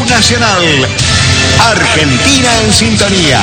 Nacional. Argentina en sintonía.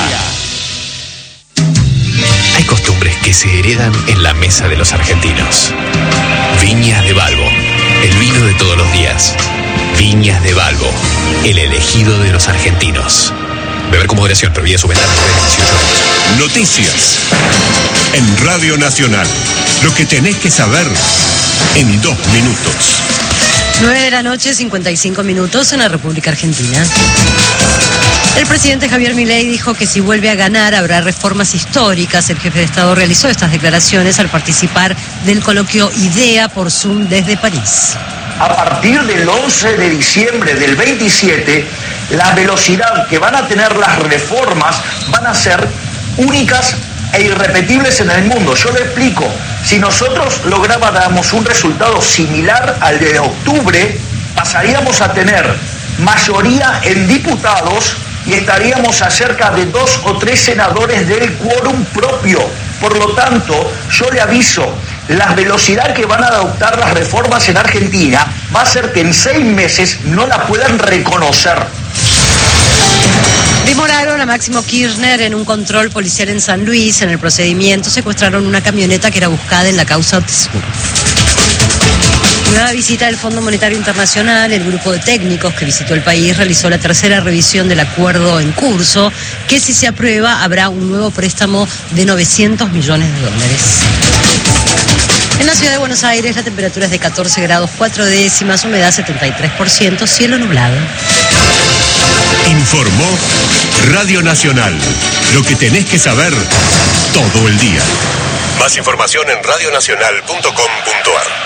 Hay costumbres que se heredan en la mesa de los argentinos. Viñas de Balbo, el vino de todos los días. Viñas de Balbo, el elegido de los argentinos. Beber con moderación, prohibida su venta a menores de 18 años. Noticias en Radio Nacional. Lo que tenés que saber en 2 minutos. 9 de la noche, 55 minutos en la República Argentina. El presidente Javier Milei dijo que si vuelve a ganar habrá reformas históricas. El jefe de Estado realizó estas declaraciones al participar del coloquio IDEA por Zoom desde París. A partir del 11 de diciembre del 27, la velocidad que van a tener las reformas van a ser únicas e irrepetibles en el mundo. Yo le explico, si nosotros lográramos un resultado similar al de octubre, pasaríamos a tener mayoría en diputados y estaríamos a cerca de 2 o 3 senadores del quórum propio. Por lo tanto, yo le aviso, la velocidad que van a adoptar las reformas en Argentina va a ser que en 6 meses no la puedan reconocer. Demoraron a Máximo Kirchner en un control policial en San Luis. En el procedimiento secuestraron una camioneta que era buscada en la causa Sur. Nueva visita del Fondo Monetario Internacional. El grupo de técnicos que visitó el país realizó la tercera revisión del acuerdo en curso, que si se aprueba habrá un nuevo préstamo de $900 millones. En la ciudad de Buenos Aires la temperatura es de 14 grados 4 décimas, humedad 73%, cielo nublado. Informó Radio Nacional. Lo que tenés que saber todo el día. Más información en radionacional.com.ar.